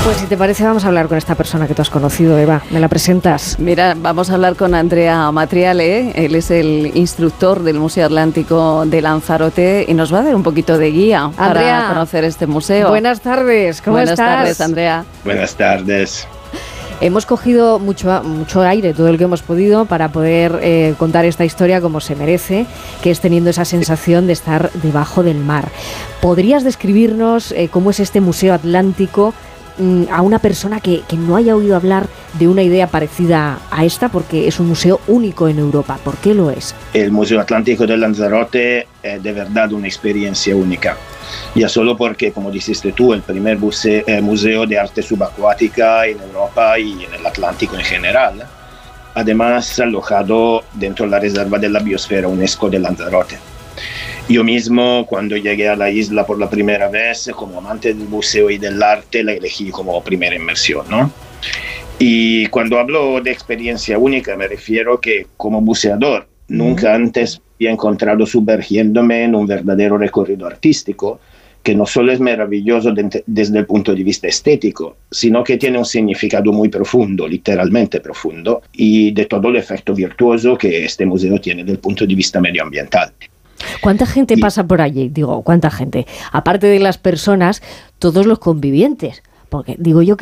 Pues si te parece vamos a hablar con esta persona que tú has conocido, Eva. ¿Me la presentas? Mira, vamos a hablar con Andrea Matriale. Él es el instructor del Museo Atlántico de Lanzarote y nos va a dar un poquito de guía para conocer este museo. Buenas tardes, ¿cómo estás? Buenas tardes, Andrea. Buenas tardes. Hemos cogido mucho aire, todo el que hemos podido, para poder contar esta historia como se merece, que es teniendo esa sensación de estar debajo del mar. ¿Podrías describirnos cómo es este Museo Atlántico a una persona que no haya oído hablar de una idea parecida a esta? Porque es un museo único en Europa. ¿Por qué lo es? El Museo Atlántico de Lanzarote es de verdad una experiencia única. Ya solo porque, como dijiste tú, el primer museo de arte subacuática en Europa y en el Atlántico en general. Además, alojado dentro de la Reserva de la Biosfera UNESCO de Lanzarote. Yo mismo, cuando llegué a la isla por la primera vez, como amante del museo y del arte, la elegí como primera inmersión, ¿no? Y cuando hablo de experiencia única, me refiero que como buceador, nunca antes había encontrado sumergiéndome en un verdadero recorrido artístico, que no solo es maravilloso desde el punto de vista estético, sino que tiene un significado muy profundo, literalmente profundo, y de todo el efecto virtuoso que este museo tiene desde el punto de vista medioambiental. ¿Cuánta gente pasa por allí? Digo, ¿cuánta gente? Aparte de las personas, todos los convivientes. Porque digo yo que